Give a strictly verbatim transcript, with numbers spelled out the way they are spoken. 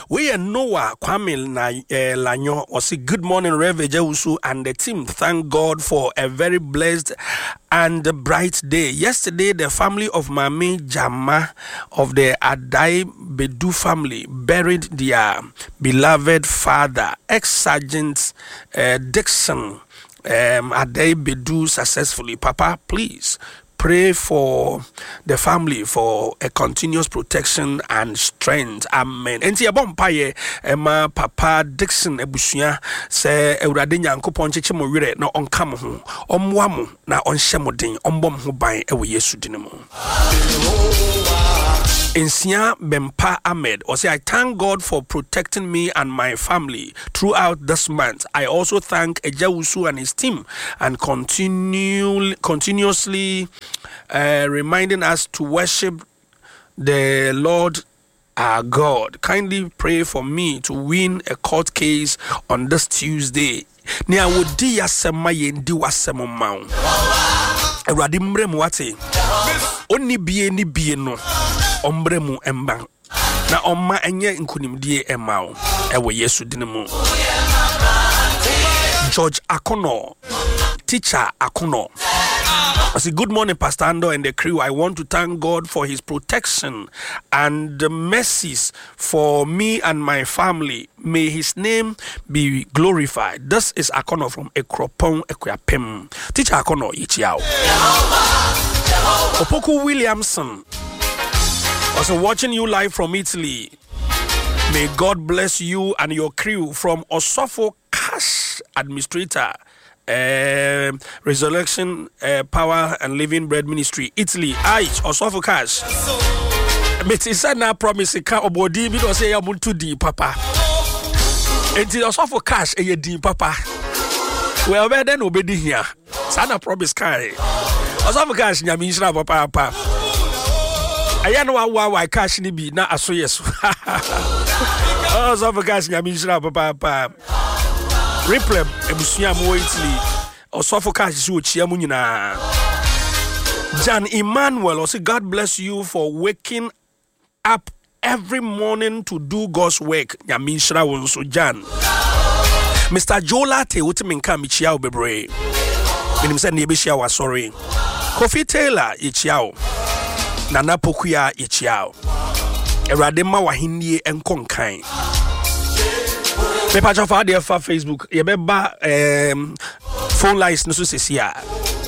We are Noah Kwame na uh, Lanyo or say good morning Reverend Jewusu and the team. Thank God for a very blessed and bright day. Yesterday, the family of Mami Jama of the Adai Bedu family buried their beloved father, ex-sergeant uh, Dixon um, Adai Bedu successfully. Papa, please pray for the family for a continuous protection and strength. Amen. Enti abompaye ema Papa Dixon ebusua se Ewurade Nyankopɔn cheche mo were na onka mo ho omwa mo na onhye mo den ombom ho ban ewo Yesu din mu. Insia Bempa Ahmed or say I thank God for protecting me and my family throughout this month. I also thank Ejawusu and his team and continue continuously uh, reminding us to worship the Lord our God. Kindly pray for me to win a court case on this Tuesday. Nia wodi yasema yendi wasema maun. Ewurade mre mu wate. Oni bie ni bie no. Ombre mu emban. Na omma enye nkunimdie emao. Ewo Yesu din mu. George Akono, teacher Akono. I say, good morning, Pastor Ando and the crew. I want to thank God for his protection and the mercies for me and my family. May his name be glorified. This is Akono from Ekropon Ekwapem. Teacher Akono, Ichiao. Opoku Williamson. Also watching you live from Italy. May God bless you and your crew from Osofo Cash Administrator. Uh, Resurrection uh, Power and Living Bread Ministry, Italy. Aich Osofo Cash. Metisa na promise ka obodi bi do say ya muntu di papa. Enti Osofo Cash e di papa. Well better than obedi here. Sana promise kai. Osofo Cash nyame nshira papa papa. Aya no wa wa cash ni bi na aso yeso. Osofo Cash nyame nshira papa papa. Replem ebusuya mo Italy Osofo Cash so chia mu nyina. Jan Emmanuel say God bless you for waking up every morning to do God's work. Nyame nshira won so Jan. Mister Jola te utiminka mi chia obebre. Minim se na ebehia wa sorry. Kofi Taylor e chia. Nana Pokuya e chia. Ewurade ma wahenie enkonkan. Me patch of our Facebook, you remember um, phone lines no so